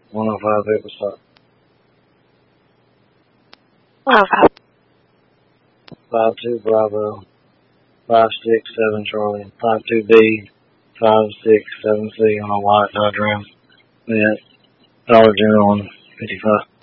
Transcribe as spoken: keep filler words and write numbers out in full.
one oh five Echo Stop. one oh five. five two Bravo, five six seven Charlie, five two B, five six seven C on a white Dodge Ram. Yeah, Dollar General on fifty-five.